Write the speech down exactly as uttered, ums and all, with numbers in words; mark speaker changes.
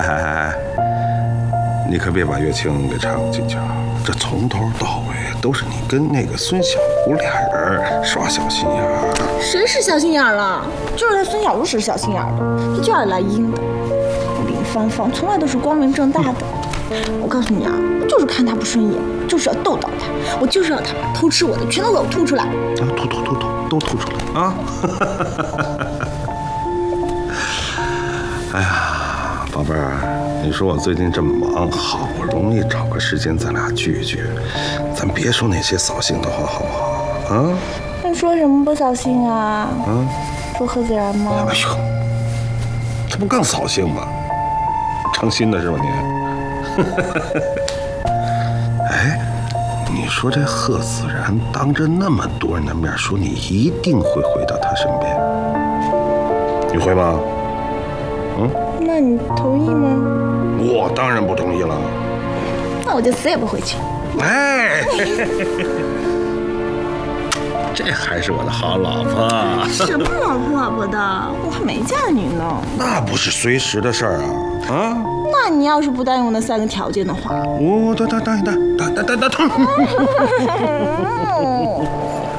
Speaker 1: 哎哎哎，你可别把月清给掺和进去啊！这从头到尾都是你跟那个孙小茹俩人耍小心眼儿。
Speaker 2: 谁是小心眼儿了？就是他孙小茹是小心眼儿的，他就爱来阴的。林芳芳从来都是光明正大的。我告诉你啊，我就是看他不顺眼，就是要逗到他，我就是要他把偷吃我的全都给我吐出来。啊，
Speaker 1: 吐吐吐吐，都吐出来啊！哎呀，宝贝儿，你说我最近这么忙，好不容易找个时间咱俩聚一聚，咱别说那些扫兴的话，好不好？啊？
Speaker 2: 那说什么不扫兴啊？
Speaker 1: 嗯，
Speaker 2: 说何子然吗？
Speaker 1: 哎呦，这不更扫兴吗？成心的是吧你？哎，你说这贺子然当着那么多人的面说你一定会回到他身边，你会吗？嗯，
Speaker 2: 那你同意吗？
Speaker 1: 我当然不同意了。
Speaker 2: 那我就死也不回去。
Speaker 1: 哎，这还是我的好老婆。
Speaker 2: 什么老婆老婆的？我还没嫁你呢。
Speaker 1: 那不是随时的事儿啊！啊，
Speaker 2: 那你要是不答应我那三个条件的话，
Speaker 1: 我答答答应答答答答答答。